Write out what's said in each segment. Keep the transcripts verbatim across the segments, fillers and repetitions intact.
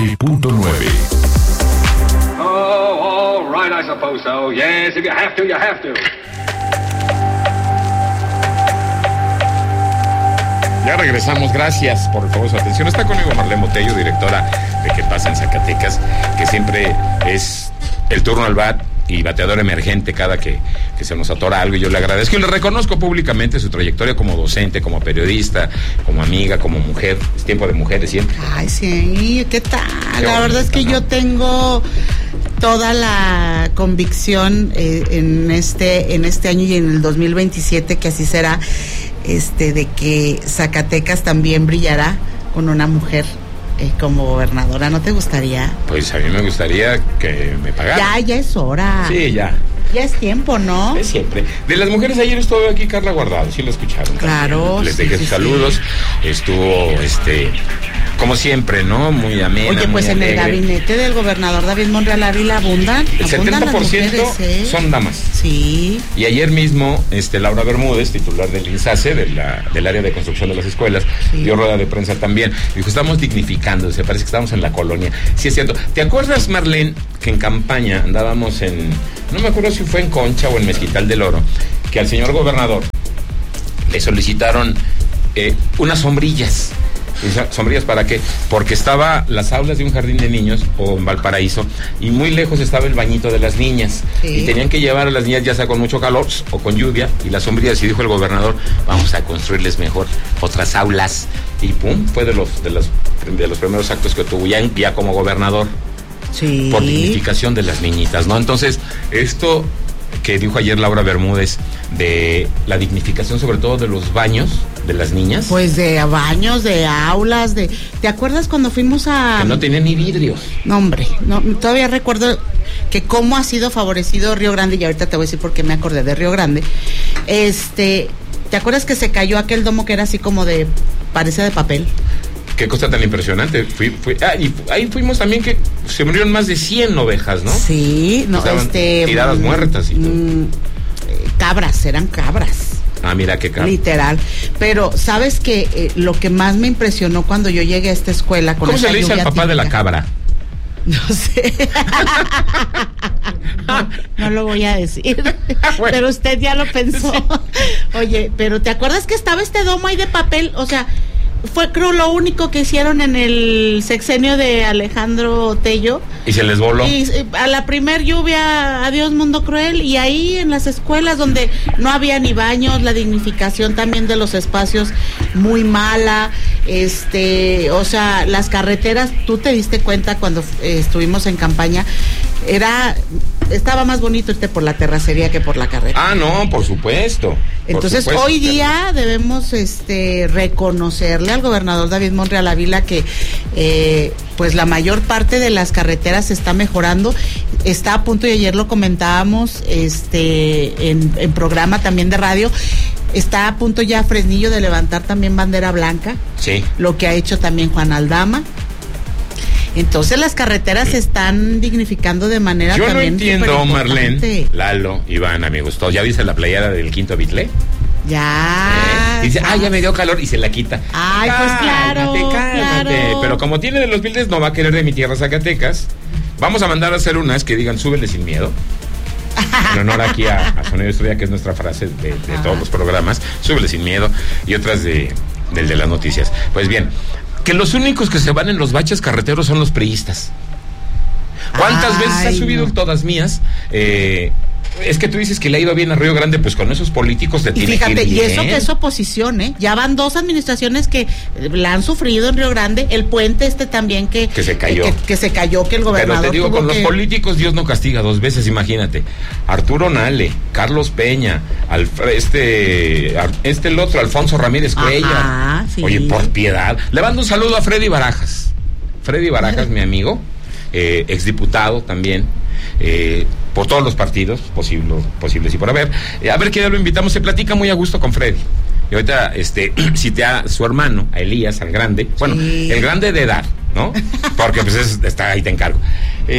y punto nueve. Oh, all right, I suppose so. Yes, if you have to, you have to. Ya regresamos, gracias por el favor de su atención. Está conmigo Marlene Botello, directora de ¿Qué pasa en Zacatecas? Que siempre es el turno al bat y bateador emergente cada que, que se nos atora algo, y yo le agradezco y le reconozco públicamente su trayectoria como docente, como periodista, como amiga, como mujer. Es tiempo de mujeres siempre. Ay, sí, ¿qué tal? Qué la bonito, verdad es que ¿no? Yo tengo toda la convicción eh, en este en este año y en el dos mil veintisiete que así será, este de que Zacatecas también brillará con una mujer eh, como gobernadora. ¿No te gustaría? Pues a mí me gustaría que me pagaran. Ya, ya es hora. Sí, ya. Ya es tiempo, ¿no? Es siempre. De las mujeres, ayer estuvo aquí Carla Guardado, sí lo escucharon. Claro. También. Les dejé sí, sus sí, saludos. sí. Estuvo, este, como siempre, ¿no? Muy amena. Oye, pues muy en alegre. el gabinete del gobernador David Monreal Ávila abundan, El abundan setenta las por ciento mujeres, ¿eh? son damas. Sí. Y ayer mismo, este, Laura Bermúdez, titular del INSACE, de la, del área de construcción de las escuelas, Sí. dio rueda de prensa también. Dijo, estamos dignificando, se parece que estamos en la colonia. Sí, es cierto. ¿Te acuerdas, Marlene, que en campaña andábamos en, no me acuerdo si fue en Concha o en Mezquital del Oro, que al señor gobernador le solicitaron eh, unas sombrillas? ¿Sombrillas para qué? Porque estaba las aulas de un jardín de niños o en Valparaíso y muy lejos estaba el bañito de las niñas, sí. Y tenían que llevar a las niñas ya sea con mucho calor o con lluvia, y las sombrillas, y dijo el gobernador, vamos a construirles mejor otras aulas, y pum, fue de los de los, de los primeros actos que tuvo ya, ya como gobernador, Sí. por dignificación de las niñitas, ¿no? Entonces, esto que dijo ayer Laura Bermúdez de la dignificación sobre todo de los baños de las niñas, Pues de baños, de aulas, de... ¿Te acuerdas cuando fuimos a...? que no tenían ni vidrios. No, hombre, no, todavía recuerdo que cómo ha sido favorecido Río Grande, y ahorita te voy a decir por qué me acordé de Río Grande. Este, ¿te acuerdas que se cayó aquel domo que era así como de... parece de papel? Qué cosa tan impresionante. Fui, fui, ah, y ahí fuimos también que se murieron más de cien ovejas, ¿no? Sí, no, Estaban este... tiradas mm, muertas y todo. mm, cabras, eran cabras. Ah, mira qué caro. Literal. Pero, ¿sabes qué? Eh, lo que más me impresionó cuando yo llegué a esta escuela con ¿Cómo esa se le dice al lluvia papá de la típica? cabra? No sé. no, no lo voy a decir. Bueno. Pero usted ya lo pensó. Oye, pero ¿te acuerdas que estaba este domo ahí de papel? O sea, fue creo lo único que hicieron en el sexenio de Alejandro Tello. Y se les voló. Y eh, a la primer lluvia, adiós mundo cruel, y ahí en las escuelas donde no había ni baños, la dignificación también de los espacios muy mala, este, o sea, las carreteras, tú te diste cuenta cuando eh, estuvimos en campaña, era, estaba más bonito irte por la terracería que por la carretera. Ah, no, por supuesto. Por Entonces, supuesto. hoy día debemos este reconocerle al gobernador David Monreal Ávila que eh, pues la mayor parte de las carreteras se está mejorando, está a punto, y ayer lo comentábamos este en, en programa también de radio, está a punto ya Fresnillo de levantar también bandera blanca, Sí. lo que ha hecho también Juan Aldama. Entonces las carreteras se están dignificando de manera Yo no también entiendo, superimportante. Marlene, Lalo, Iván, amigos todos. ¿Ya viste la playera del quinto Bitlé? Ya. ¿Eh? Dice, ah, ya me dio calor, y se la quita. Ay, pues claro, Cálmate, cálmate. claro. Pero como tiene de los Bildes, no va a querer de mi tierra, Zacatecas. Vamos a mandar a hacer unas que digan, súbele sin miedo. En honor aquí a, a Sonido Estrella, que es nuestra frase de, de todos los programas. Súbele sin miedo. Y otras de, del de las noticias. Pues bien, que los únicos que se van en los baches carreteros son los priistas. ¿Cuántas Ay, veces has subido no. el Todas Mías? Eh, es que tú dices que le ha ido bien a Río Grande, pues con esos políticos te Y tiene fíjate, que ir y bien. eso que es oposición, ¿eh? Ya van dos administraciones que la han sufrido en Río Grande, el puente este también que... Que se cayó. Que, que se cayó, que el gobernador Pero te digo, tuvo con los que- políticos Dios no castiga dos veces, imagínate. Arturo Nale, Carlos Peña, Alf- este, Ar- este el otro, Alfonso Ramírez Cuellar. Ajá, sí. Oye, por piedad. Le mando un saludo a Freddy Barajas. Freddy Barajas, mi amigo, eh, exdiputado también, eh, por todos los partidos posible, posibles y por haber. Eh, a ver qué día lo invitamos, se platica muy a gusto con Freddy. Y ahorita este, cité a su hermano, a Elías, al grande, bueno, Sí. el grande de edad, ¿no? Porque pues es, está ahí, te encargo. Eh,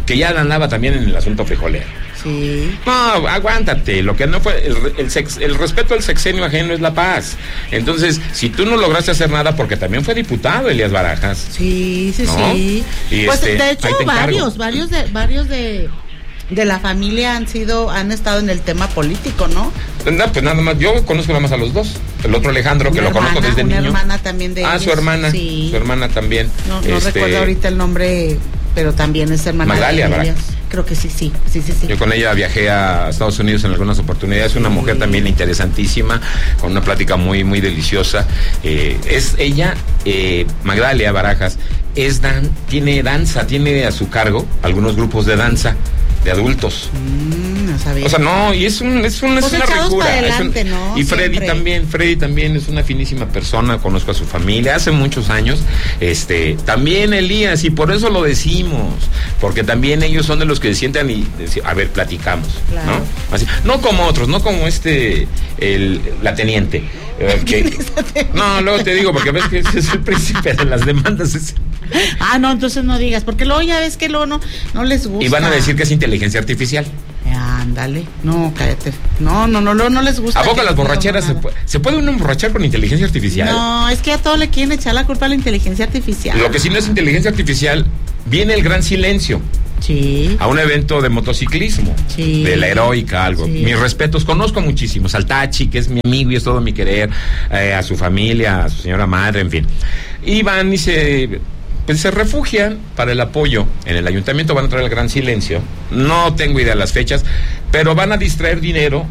que ya andaba también en el asunto frijolero. Sí. No, aguántate, lo que no fue, el, el, sex, el respeto al sexenio ajeno es la paz. Entonces, si tú no lograste hacer nada, porque también fue diputado Elías Barajas. Sí, sí, ¿no? sí. Y pues este, de hecho varios, varios de, varios de, de la familia han sido, han estado en el tema político, ¿no? No, pues nada más, yo conozco nada más a los dos. El otro Alejandro, una que hermana, lo conozco desde una niño. Una hermana también de Ah, ellos. su hermana, sí. su hermana también. No, no este, recuerdo ahorita el nombre, pero también es hermana Magdalia, de ellas. ¿verdad? Creo que sí, sí, sí, sí, sí. Yo con ella viajé a Estados Unidos en algunas oportunidades. Una mujer también interesantísima, con una plática muy, muy deliciosa. Eh, es ella, eh, Magdalia Barajas, es dan, tiene danza, tiene a su cargo algunos grupos de danza de adultos. Mm, no sabía. O sea, no, y es un, es un, pues es una echados ricura. para Es adelante, un, ¿no? y Freddy Siempre. también, Freddy también es una finísima persona, conozco a su familia hace muchos años. Este, también Elías, y por eso lo decimos, porque también ellos son de los que se sientan y decir, a ver, platicamos, claro. ¿no? Así, no como otros, no como este, el, la teniente. Eh, que, no, luego te digo, porque ves que ese es el príncipe de las demandas. Ese. Ah, no, entonces no digas, porque luego ya ves que luego no, no les gusta. Y van a decir que es inteligencia artificial. Ándale, no, cállate. No, no, no, no, no les gusta. ¿A poco las borracheras se puede? puede, se puede uno emborrachar con inteligencia artificial? No, es que a todo le quieren echar la culpa a la inteligencia artificial. Lo que sí no es inteligencia artificial, viene el gran silencio. Sí. A un evento de motociclismo, sí. de la heroica, algo. Sí. Mis respetos, conozco muchísimos. Al Tachi, que es mi amigo y es todo mi querer, eh, a su familia, a su señora madre, en fin. Y van y se, pues, se refugian para el apoyo. En el ayuntamiento van a traer el gran silencio. No tengo idea de las fechas, pero van a distraer dinero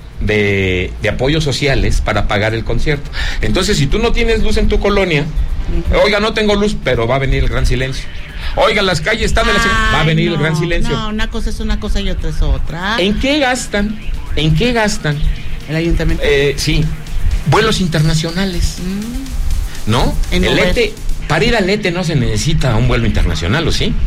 de, de apoyos sociales para pagar el concierto. Entonces, si tú no tienes luz en tu colonia, uh-huh. oiga, no tengo luz, pero va a venir el gran silencio. Oiga, las calles están de la... Ay, va a venir no, el gran silencio. No, una cosa es una cosa y otra es otra. ¿En qué gastan? ¿En qué gastan? El ayuntamiento. Eh, sí, vuelos internacionales. Mm. ¿No? En el E T E, para ir al E T E no se necesita un vuelo internacional, ¿o sí?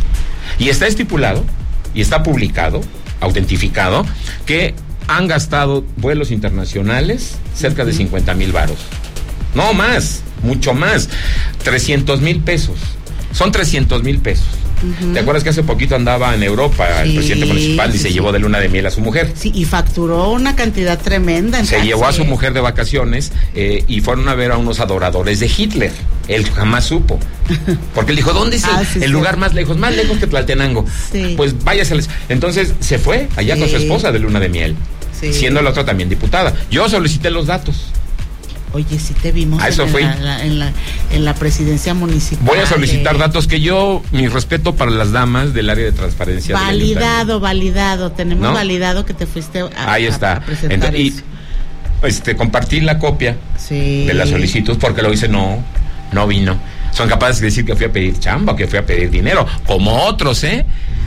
Y está estipulado, y está publicado, autentificado, que han gastado vuelos internacionales cerca uh-huh. de cincuenta mil varos. No más, mucho más. trescientos mil pesos. Son trescientos mil pesos. Uh-huh. ¿Te acuerdas que hace poquito andaba en Europa sí, el presidente municipal y sí, se sí. llevó de luna de miel a su mujer? Sí, y facturó una cantidad tremenda. En se llevó a su mujer de vacaciones eh, y fueron a ver a unos adoradores de Hitler. Él jamás supo. Porque él dijo, ¿dónde es el, ah, sí, el sí. lugar más lejos? Más lejos que Tlaltenango. Sí. Pues váyase. Entonces se fue allá sí. con su esposa de luna de miel. Sí. Siendo la otra también diputada. Yo solicité los datos. Oye, sí te vimos a eso en, fui. La, la, en, la, en la presidencia municipal. Voy a solicitar eh. datos que yo, mi respeto para las damas del área de transparencia. Validado, validado. Tenemos ¿no? validado que te fuiste a, Ahí está. a, a presentar Entonces, eso. Y este, compartí la copia sí. de la solicitud porque lo hice, no, no vino. Son capaces de decir que fui a pedir chamba, que fui a pedir dinero, como otros, ¿eh?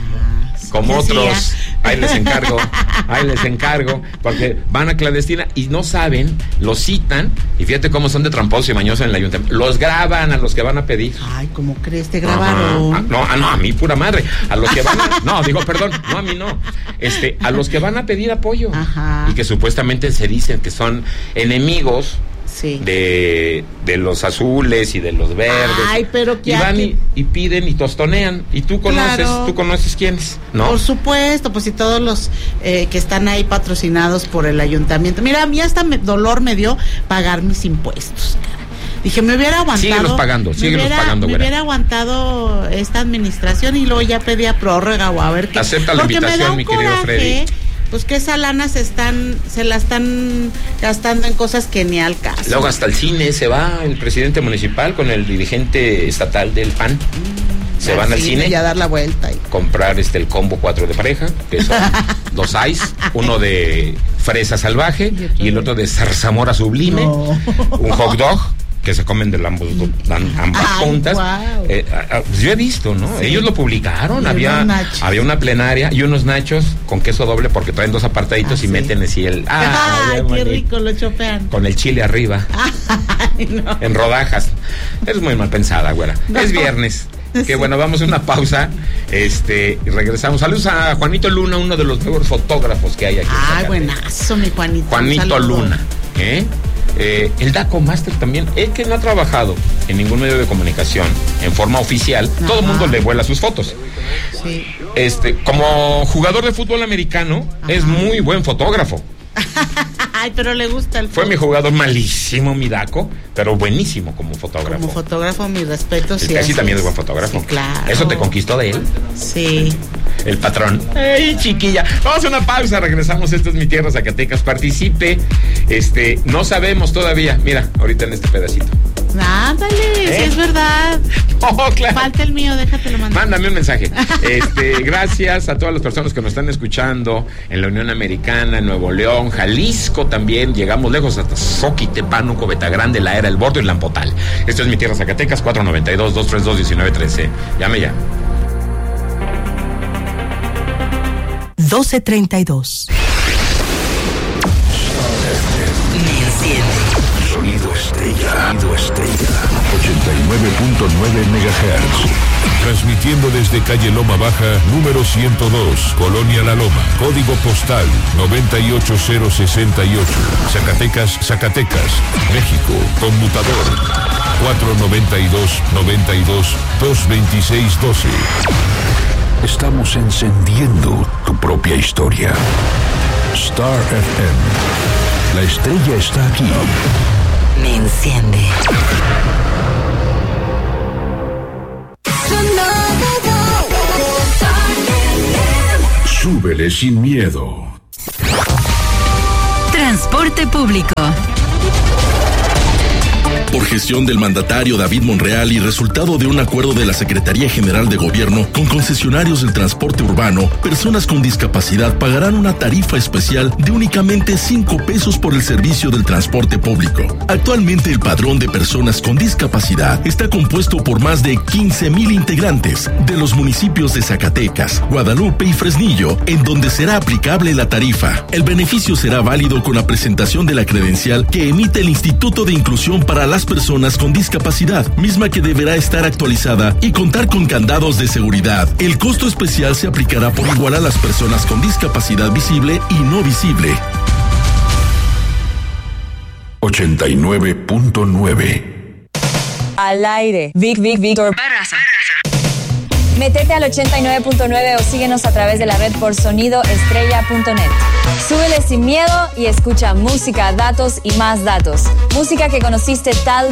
Como otros, hacía? ahí les encargo, ahí les encargo, porque van a clandestina y no saben, los citan, y fíjate cómo son de tramposos y mañosos en el ayuntamiento, los graban a los que van a pedir. Ay, ¿cómo crees? ¿Te grabaron? Ah, no, ah, no, a mí pura madre, a los que van a, no, digo, perdón, no, a mí no, este, a los que van a pedir apoyo, Ajá. y que supuestamente se dicen que son enemigos, Sí. De, de los azules y de los verdes. Ay, pero que y van y, y piden y tostonean. Y tú conoces, claro. tú conoces quiénes, ¿no? Por supuesto, pues si todos los eh, que están ahí patrocinados por el ayuntamiento. Mira, a mí hasta me, dolor me dio pagar mis impuestos, cara. Dije, me hubiera aguantado. Síguelos pagando, síguelos pagando, Me güera. hubiera aguantado esta administración y luego ya pedía prórroga o a ver qué. Acepta la Porque invitación, me da un mi querido coraje, Freddy. Pues que esa lana se están, se la están gastando en cosas que ni al caso. Luego hasta el cine se va el presidente municipal con el dirigente estatal del P A N. Mm, se van al cine. Y a dar la vuelta. Y... comprar este el combo cuatro de pareja, que son dos ice, uno de fresa salvaje y el otro de zarzamora sublime, no. un hot dog que se comen de ambos, ambas Ay, puntas. Wow. Eh, pues yo he visto, ¿no? Sí. Ellos lo publicaron, y había había una plenaria y unos nachos con queso doble porque traen dos apartaditos ah, y sí. meten así el... ¡Ah, Ay, qué rico! Lo chopean. Con el chile arriba. Ay, no. En rodajas. Es muy mal pensada, güera. No. Es viernes. Que sí. Bueno, vamos a una pausa este y regresamos. Saludos a Juanito Luna, uno de los mejores fotógrafos que hay aquí. Ay, buenazo, mi Juanito. Juanito Luna, ¿eh? Eh, el DACO Master también, el que no ha trabajado en ningún medio de comunicación en forma oficial, ajá, todo el mundo le vuela sus fotos. Sí. Este, como jugador de fútbol americano, ajá, es muy buen fotógrafo. Ay, pero le gusta el Fue mi jugador malísimo, mi Daco, pero buenísimo como fotógrafo. Como fotógrafo, mi respeto. Sí, casi también es buen fotógrafo. Sí, claro. ¿Eso te conquistó de él? Sí. El patrón. ¡Ey, chiquilla! Vamos a una pausa, regresamos. Esto es Mi Tierra, Zacatecas. Participe. Este, no sabemos todavía. Mira, ahorita en este pedacito. Ándale, ¿eh? Sí es verdad. Oh, claro. Falta el mío, déjatelo mandar. Mándame un mensaje. Este, gracias a todas las personas que nos están escuchando en la Unión Americana, en Nuevo León, Jalisco también. Llegamos lejos hasta Soquitepano, Coveta Grande, La Era, El Bordo y Lampotal. Esto es Mi Tierra, Zacatecas, cuatro nueve dos, dos tres dos, uno nueve uno tres. Llame ya. doce treinta y dos. Sonido estrella. Sonido estrella. ochenta y nueve punto nueve megahertz. Transmitiendo desde calle Loma Baja, número ciento dos, Colonia La Loma. Código postal noventa y ocho cero sesenta y ocho. Zacatecas, Zacatecas, México. Conmutador cuatro noventa y dos, noventa y dos, dos veintiséis doce. Estamos encendiendo tu propia historia. Star F M. La estrella está aquí. Me enciende. Súbele sin miedo. Transporte público. Por gestión del mandatario David Monreal y resultado de un acuerdo de la Secretaría General de Gobierno con concesionarios del transporte urbano, personas con discapacidad pagarán una tarifa especial de únicamente cinco pesos por el servicio del transporte público. Actualmente el padrón de personas con discapacidad está compuesto por más de quince mil integrantes de los municipios de Zacatecas, Guadalupe y Fresnillo, en donde será aplicable la tarifa. El beneficio será válido con la presentación de la credencial que emite el Instituto de Inclusión para las personas con discapacidad, misma que deberá estar actualizada y contar con candados de seguridad. El costo especial se aplicará por igual a las personas con discapacidad visible y no visible. ochenta y nueve punto nueve. Al aire. Vic, Vic, Victor. Métete al ochenta y nueve punto nueve o síguenos a través de la red por sonido estrella punto net. Súbele sin miedo y escucha música, datos y más datos. Música que conociste tal